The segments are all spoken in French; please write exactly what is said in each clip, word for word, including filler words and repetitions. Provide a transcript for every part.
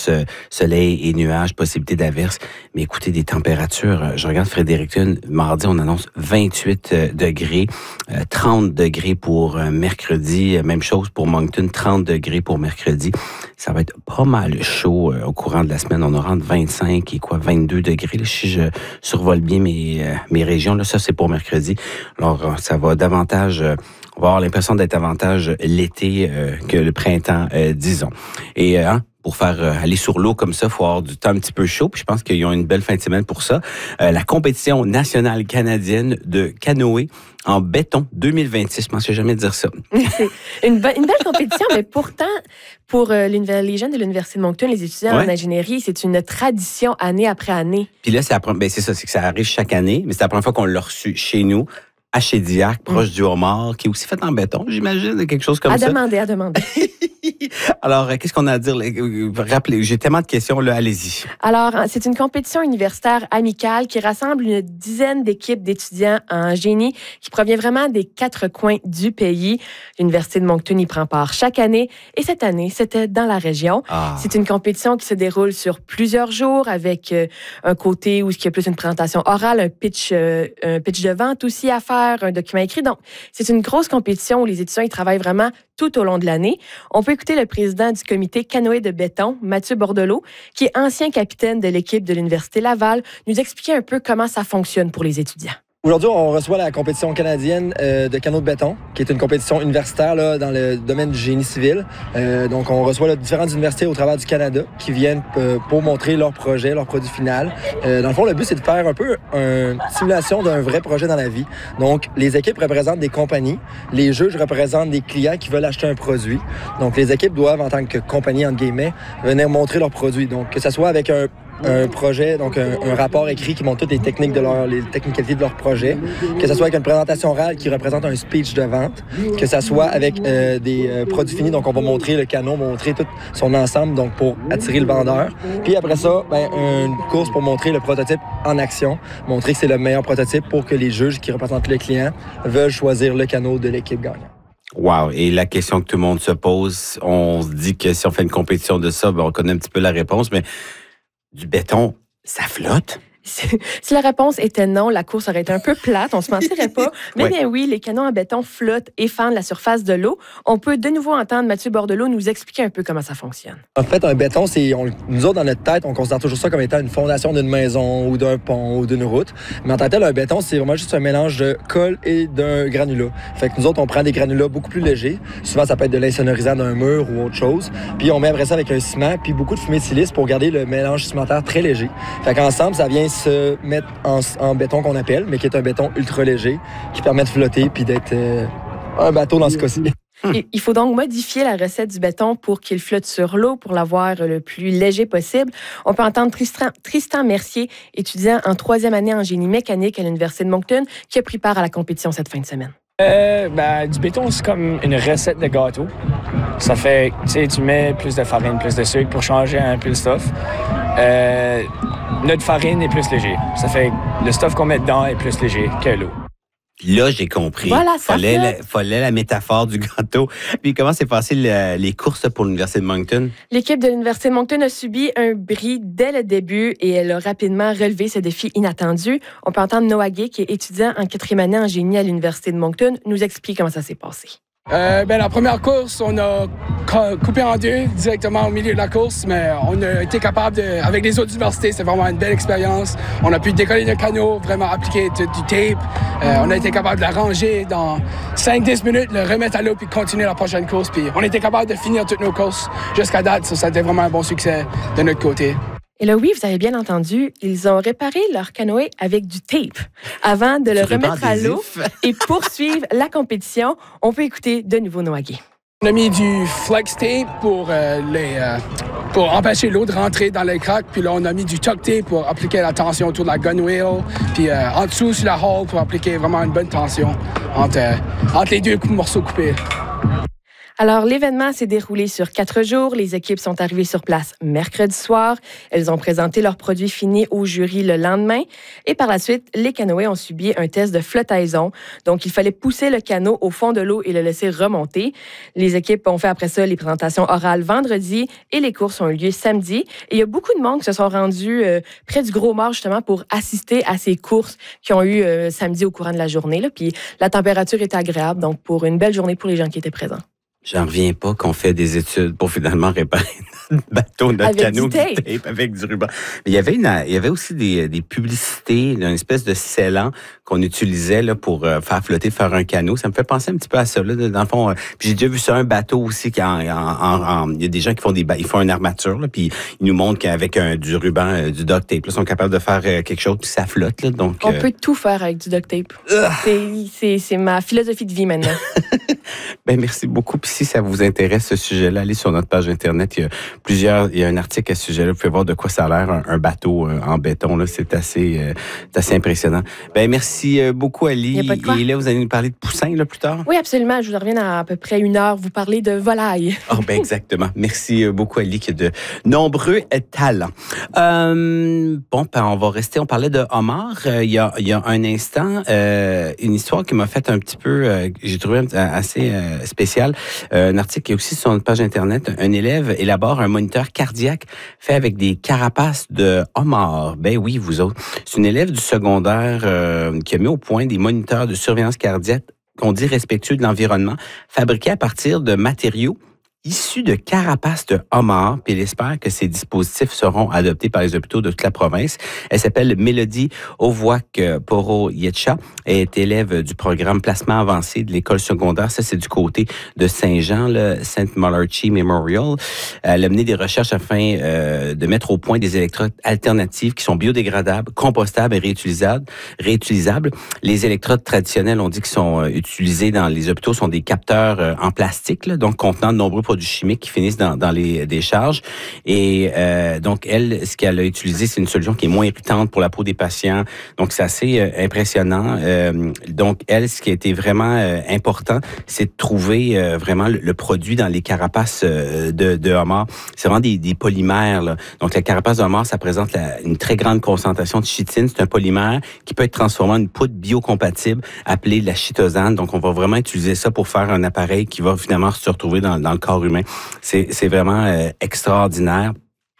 averses, euh, soleil et nuages, possibilité d'averses. Mais écoutez, des températures, euh, je regarde Fredericton, mardi, on annonce vingt-huit euh, degrés, euh, trente degrés pour euh, mercredi, euh, même chose pour Moncton, trente degrés pour mercredi. Ça va être pas mal chaud euh, au courant de la semaine. On aura entre vingt-cinq et quoi, vingt-deux degrés. Là, si je survole bien mes, euh, mes régions, là, ça c'est pour mercredi. Alors, euh, ça va davantage... Euh, on va avoir l'impression d'être davantage l'été euh, que le printemps, euh, disons. Et euh, hein, pour faire euh, aller sur l'eau comme ça, il faut avoir du temps un petit peu chaud. Puis je pense qu'ils ont une belle fin de semaine pour ça. Euh, la compétition nationale canadienne de canoë en béton deux mille vingt-six. Je ne pensais jamais dire ça. C'est une, be- une belle compétition, mais pourtant, pour euh, les jeunes de l'Université de Moncton, les étudiants Ouais. en ingénierie, c'est une tradition année après année. Puis là, c'est, la pre- ben, c'est ça, c'est que ça arrive chaque année, mais c'est la première fois qu'on l'a reçu chez nous, à Chédillac, proche mm. du Homard, qui est aussi fait en béton, j'imagine, quelque chose comme à ça. À demander, à demander. Alors, qu'est-ce qu'on a à dire? Rappelez, j'ai tellement de questions, là, allez-y. Alors, c'est une compétition universitaire amicale qui rassemble une dizaine d'équipes d'étudiants en génie qui provient vraiment des quatre coins du pays. L'Université de Moncton y prend part chaque année. Et cette année, c'était dans la région. Ah. C'est une compétition qui se déroule sur plusieurs jours avec euh, un côté où il y a plus une présentation orale, un pitch, euh, un pitch de vente aussi à faire, un document écrit. Donc, c'est une grosse compétition où les étudiants y travaillent vraiment tout au long de l'année. On peut écouter le président du comité canoë de béton, Mathieu Bordelot, qui est ancien capitaine de l'équipe de l'Université Laval, nous expliquer un peu comment ça fonctionne pour les étudiants. Aujourd'hui, on reçoit la compétition canadienne euh, de canot de béton, qui est une compétition universitaire là, dans le domaine du génie civil. Euh, donc, on reçoit là, différentes universités au travers du Canada qui viennent euh, pour montrer leur projet, leur produit final. Euh, dans le fond, le but, c'est de faire un peu une simulation d'un vrai projet dans la vie. Donc, les équipes représentent des compagnies, les juges représentent des clients qui veulent acheter un produit. Donc, les équipes doivent, en tant que compagnie, entre guillemets, venir montrer leur produit. Donc, que ce soit avec un un projet, donc un, un rapport écrit qui montre toutes les techniques de leur, les technicalités de leur projet, que ce soit avec une présentation orale qui représente un speech de vente, que ce soit avec euh, des euh, produits finis, donc on va montrer le canot, montrer tout son ensemble, donc pour attirer le vendeur. Puis après ça, ben, une course pour montrer le prototype en action, montrer que c'est le meilleur prototype pour que les juges qui représentent le client veulent choisir le canot de l'équipe gagnante. Wow! Et la question que tout le monde se pose, on se dit que si on fait une compétition de ça, ben on connaît un petit peu la réponse, mais du béton, ça flotte? Si la réponse était non, la course aurait été un peu plate, on se mentirait pas. Mais ouais. bien oui, les canons en béton flottent et fendent la surface de l'eau. On peut de nouveau entendre Mathieu Bordelot nous expliquer un peu comment ça fonctionne. En fait, un béton, c'est on, nous autres, dans notre tête, on considère toujours ça comme étant une fondation d'une maison ou d'un pont ou d'une route. Mais en tant que tel, un béton, c'est vraiment juste un mélange de colle et d'un granulat. Fait que nous autres, on prend des granulats beaucoup plus légers. Souvent, ça peut être de l'insonorisant d'un mur ou autre chose. Puis on met après ça avec un ciment, puis beaucoup de fumée de silice pour garder le mélange cimentaire très léger. Fait qu'ensemble, ça vient se mettre en, en béton qu'on appelle, mais qui est un béton ultra léger, qui permet de flotter puis d'être euh, un bateau dans ce cas-ci. Il faut donc modifier la recette du béton pour qu'il flotte sur l'eau, pour l'avoir le plus léger possible. On peut entendre Tristan, Tristan Mercier, étudiant en troisième année en génie mécanique à l'Université de Moncton, qui a pris part à la compétition cette fin de semaine. Euh, ben, du béton, c'est comme une recette de gâteau. Ça fait, tu sais, tu mets plus de farine, plus de sucre pour changer un peu le stuff. Euh, notre farine est plus léger. Ça fait le stuff qu'on met dedans est plus léger que l'eau. Là, j'ai compris. Voilà, ça fallait, la, fallait la métaphore du gâteau. Puis comment s'est passé le, les courses pour l'Université de Moncton? L'équipe de l'Université de Moncton a subi un bris dès le début et elle a rapidement relevé ce défi inattendu. On peut entendre Noah Gay, qui est étudiant en quatrième année en génie à l'Université de Moncton, nous explique comment ça s'est passé. Euh, ben, la première course, on a coupé en deux directement au milieu de la course, mais on a été capable de, avec les autres universités, c'est vraiment une belle expérience. On a pu décoller le canot, vraiment appliquer du tape. Euh, on a été capable de la ranger dans cinq à dix minutes, le remettre à l'eau puis continuer la prochaine course. Puis on a été capable de finir toutes nos courses jusqu'à date. Ça, ça a été vraiment un bon succès de notre côté. Et là, oui, vous avez bien entendu, ils ont réparé leur canoë avec du tape avant de le remettre à l'eau et poursuivre la compétition. On peut écouter de nouveau Noah Gay. On a mis du flex tape pour, euh, les, euh, pour empêcher l'eau de rentrer dans les craques. Puis là, on a mis du tuck tape pour appliquer la tension autour de la gunwale. Puis euh, en dessous, sur la hull, pour appliquer vraiment une bonne tension entre, euh, entre les deux morceaux coupés. Alors, l'événement s'est déroulé sur quatre jours. Les équipes sont arrivées sur place mercredi soir. Elles ont présenté leurs produits finis au jury le lendemain. Et par la suite, les canoës ont subi un test de flottaison. Donc, il fallait pousser le canot au fond de l'eau et le laisser remonter. Les équipes ont fait après ça les présentations orales vendredi et les courses ont eu lieu samedi. Et il y a beaucoup de monde qui se sont rendus euh, près du Gros Mort justement pour assister à ces courses qui ont eu euh, samedi au courant de la journée. Là. Puis la température était agréable, donc pour une belle journée pour les gens qui étaient présents. J'en reviens pas qu'on fait des études pour finalement réparer notre bateau, notre avec canot, du tape. du tape avec du ruban. Mais il y avait une, il y avait aussi des, des publicités, une espèce de scellant qu'on utilisait là pour euh, faire flotter, faire un canot. Ça me fait penser un petit peu à ça là. Dans le fond, euh, puis j'ai déjà vu sur un bateau aussi qui en, en, en, il y a des gens qui font des, ils font une armature là, puis ils nous montrent qu'avec un du ruban, euh, du duct tape, là, ils sont capables de faire euh, quelque chose puis ça flotte là. Donc on euh... peut tout faire avec du duct tape. C'est, c'est, c'est ma philosophie de vie maintenant. Ben merci beaucoup. Puis si ça vous intéresse ce sujet-là, allez sur notre page internet. Il y a plusieurs, il y a un article à ce sujet-là. Vous pouvez voir de quoi ça a l'air un, un bateau euh, en béton. Là, c'est assez, euh, c'est assez impressionnant. Ben merci euh, beaucoup Ali. Et là, vous allez nous parler de poussins là plus tard. Oui, absolument. Je vous reviens à à peu près une heure. Vous parlez de volailles. Oh ben exactement. Merci beaucoup Ali qui a de nombreux talents. Euh, bon, ben on va rester. On parlait de homard. Euh, il y a, il y a un instant, euh, une histoire qui m'a fait un petit peu, euh, j'ai trouvé assez euh, spécial. Euh, un article qui est aussi sur notre page Internet. Un élève élabore un moniteur cardiaque fait avec des carapaces de homard. Ben oui, vous autres. C'est une élève du secondaire euh, qui a mis au point des moniteurs de surveillance cardiaque qu'on dit respectueux de l'environnement, fabriqués à partir de matériaux issus de carapaces de homard, puis elle espère que ces dispositifs seront adoptés par les hôpitaux de toute la province. Elle s'appelle Mélodie Ovouak-Poro-Yetcha. Elle est élève du programme placement avancé de l'école secondaire. Ça, c'est du côté de Saint-Jean, le Saint Malarkey Memorial. Elle a mené des recherches afin euh, de mettre au point des électrodes alternatives qui sont biodégradables, compostables et réutilisables. réutilisables. Les électrodes traditionnelles, on dit qu'ils sont euh, utilisés dans les hôpitaux, sont des capteurs euh, en plastique, là, donc contenant de nombreux produits chimiques qui finissent dans, dans les décharges. Et euh, donc, elle, ce qu'elle a utilisé, c'est une solution qui est moins irritante pour la peau des patients. Donc, c'est assez euh, impressionnant. Euh, donc, elle, ce qui a été vraiment euh, important, c'est de trouver euh, vraiment le, le produit dans les carapaces euh, de, de homard. C'est vraiment des, des polymères, là. Donc, la carapace de homard, ça présente la, une très grande concentration de chitine. C'est un polymère qui peut être transformé en une poudre biocompatible appelée la chitosane. Donc, on va vraiment utiliser ça pour faire un appareil qui va finalement se retrouver dans, dans le corps humain. C'est, c'est vraiment euh, extraordinaire.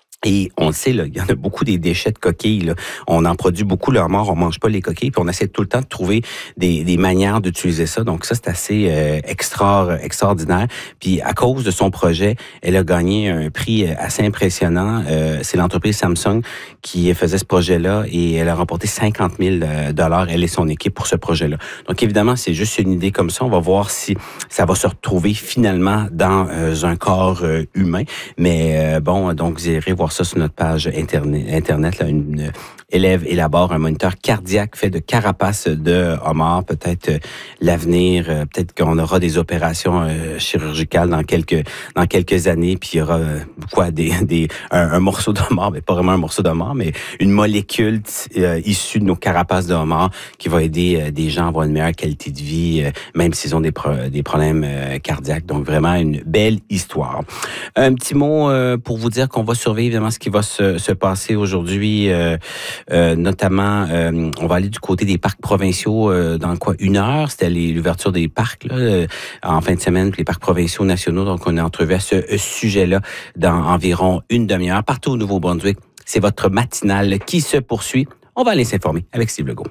Et on le sait, là, il y en a beaucoup des déchets de coquilles. Là. On en produit beaucoup le homard, on mange pas les coquilles, puis on essaie tout le temps de trouver des, des manières d'utiliser ça. Donc ça, c'est assez euh, extra, extraordinaire. Puis à cause de son projet, elle a gagné un prix assez impressionnant. Euh, c'est l'entreprise Samsung qui faisait ce projet-là et elle a remporté cinquante mille dollars, elle et son équipe, pour ce projet-là. Donc évidemment, c'est juste une idée comme ça. On va voir si ça va se retrouver finalement dans euh, un corps euh, humain. Mais euh, bon, donc vous irez voir ça sur notre page internet. internet là, une, une élève élabore un moniteur cardiaque fait de carapaces de homard. Peut-être euh, l'avenir, euh, peut-être qu'on aura des opérations euh, chirurgicales dans quelques dans quelques années, puis il y aura euh, quoi des des un, un morceau de homard, mais pas vraiment un morceau de homard, mais une molécule euh, issue de nos carapaces de homard qui va aider euh, des gens à avoir une meilleure qualité de vie, euh, même s'ils ont des pro- des problèmes euh, cardiaques. Donc vraiment une belle histoire. Un petit mot euh, pour vous dire qu'on va surveiller évidemment ce qui va se, se passer aujourd'hui, euh, euh, notamment, euh, on va aller du côté des parcs provinciaux euh, dans quoi, une heure, c'était les, l'ouverture des parcs là, euh, en fin de semaine, les parcs provinciaux nationaux, donc on est entrevu à ce euh, sujet-là dans environ une demi-heure, partout au Nouveau-Brunswick. C'est votre matinale qui se poursuit. On va aller s'informer avec Steve Legault.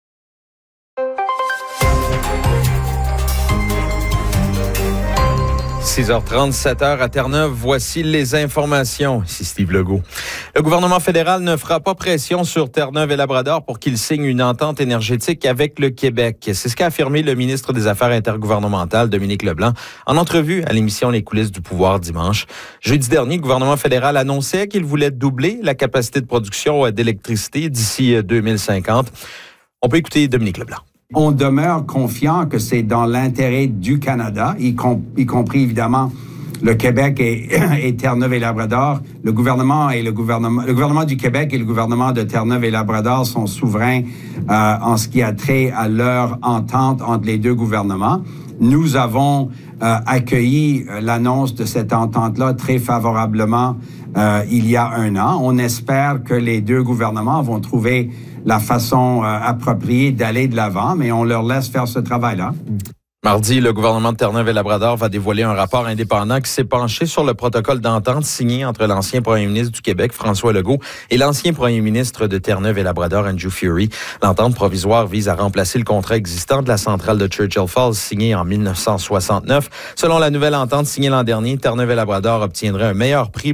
six heures trente, sept heures à Terre-Neuve, voici les informations. Ici Steve Legault. Le gouvernement fédéral ne fera pas pression sur Terre-Neuve et Labrador pour qu'il signe une entente énergétique avec le Québec. C'est ce qu'a affirmé le ministre des Affaires intergouvernementales, Dominique Leblanc, en entrevue à l'émission Les coulisses du pouvoir dimanche. Jeudi dernier, le gouvernement fédéral annonçait qu'il voulait doubler la capacité de production d'électricité d'ici deux mille cinquante. On peut écouter Dominique Leblanc. On demeure confiant que c'est dans l'intérêt du Canada, y, com- y compris évidemment le Québec et, et Terre-Neuve et Labrador. Le gouvernement et le gouvernement, le gouvernement du Québec et le gouvernement de Terre-Neuve et Labrador sont souverains euh, en ce qui a trait à leur entente entre les deux gouvernements. nous avons euh, accueilli l'annonce de cette entente-là très favorablement euh, il y a un an. On espère que les deux gouvernements vont trouver la façon euh, appropriée d'aller de l'avant, mais on leur laisse faire ce travail-là. Mardi, le gouvernement de Terre-Neuve et Labrador va dévoiler un rapport indépendant qui s'est penché sur le protocole d'entente signé entre l'ancien premier ministre du Québec, François Legault, et l'ancien premier ministre de Terre-Neuve et Labrador, Andrew Furey. L'entente provisoire vise à remplacer le contrat existant de la centrale de Churchill Falls signé en dix-neuf cent soixante-neuf. Selon la nouvelle entente signée l'an dernier, Terre-Neuve et Labrador obtiendraient un meilleur prix